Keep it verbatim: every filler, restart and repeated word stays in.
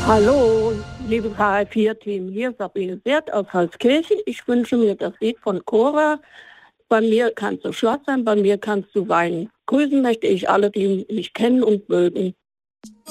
Hallo, liebe K F vier Team, hier ist Sabine Wert aus Halskirchen. Ich wünsche mir das Lied von Cora. Bei mir kannst du Schloss sein, bei mir kannst du weinen. Grüßen möchte ich alle, die mich kennen und mögen.